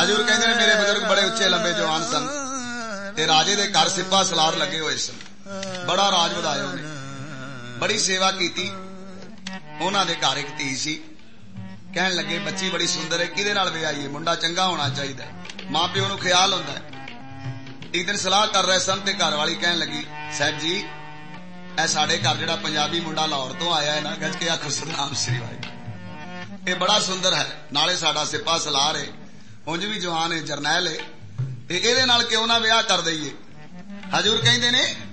हजूर कहते ने मेरे बुजुर्ग बड़े उच्चे लंबे जवान सन ते राजे दे घर सिपा सलार लगे हुए सन। बड़ा राज वधाया उन्हें, बड़ी सेवा की। उन्हां दे घर एक धी सी। कहन लगे बच्ची बड़ी सुंदर है, किदे नाल विआही है, मुंडा चंगा होना चाहिए। मां प्यो नूं ख्याल हुंदा है। एक दिन सलाह कर रहे सन ते घर वाली कहन लगी साहब जी ए साडे घर जिहड़ा पंजाबी मुंडा लाहौर तो आया है ना, गज के आखो सतनाम श्री वाहिगुरू, ये बड़ा सुंदर है, नाले साडा सिपा सलार है, उंज भी जवान है, जरनैल है, इहदे नाल क्यों ना विआह कर दईए। हजूर कहंदे ने